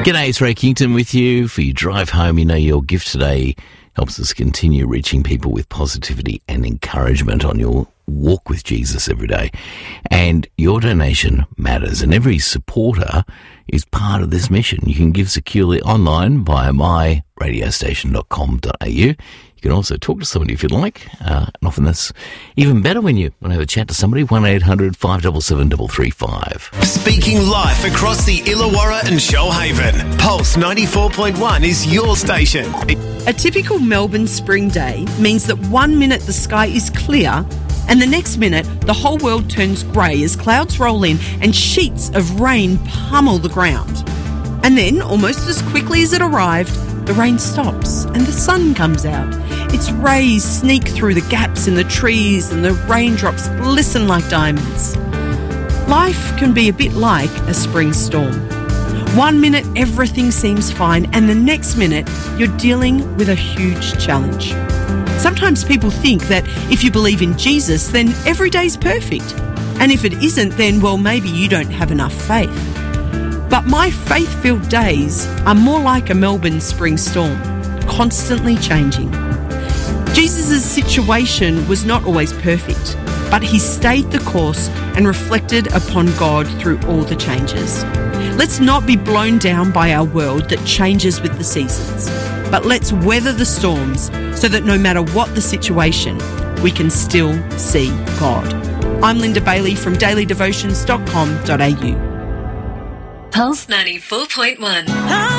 G'day, it's Ray Kington with you for your drive home. You know, your gift today helps us continue reaching people with positivity and encouragement on your walk with Jesus every day. And your donation matters, and every supporter is part of this mission. You can give securely online via myradiostation.com.au. You can also talk to somebody if you'd like, and often that's even better when you want to have a chat to somebody. 1-800-577-335. Speaking life across the Illawarra and Shoalhaven, Pulse 94.1 is your station. A typical Melbourne spring day means that 1 minute the sky is clear and the next minute the whole world turns grey as clouds roll in and sheets of rain pummel the ground. And then, almost as quickly as it arrived, the rain stops and the sun comes out. Its rays sneak through the gaps in the trees and the raindrops glisten like diamonds. Life can be a bit like a spring storm. 1 minute everything seems fine and the next minute you're dealing with a huge challenge. Sometimes people think that if you believe in Jesus, then every day's perfect. And if it isn't, then, well, maybe you don't have enough faith. But my faith-filled days are more like a Melbourne spring storm, constantly changing. Jesus' situation was not always perfect, but he stayed the course and reflected upon God through all the changes. Let's not be blown down by our world that changes with the seasons, but let's weather the storms so that no matter what the situation, we can still see God. I'm Linda Bailey from dailydevotions.com.au. Pulse 94.1.